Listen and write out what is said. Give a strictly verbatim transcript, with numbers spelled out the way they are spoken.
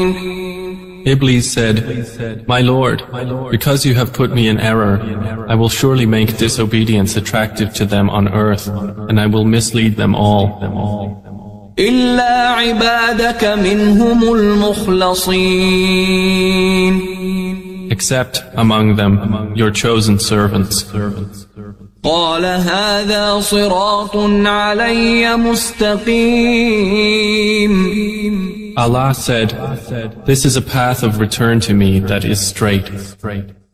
Iblis said, "My Lord, because you have put me in error, I will surely make disobedience attractive to them on earth, and I will mislead them all. إلا عبادك منهم المخلصين Except among them your chosen servants." قال هذا صراط علي مستقيم. Allah said, "This is a path of return to me that is straight."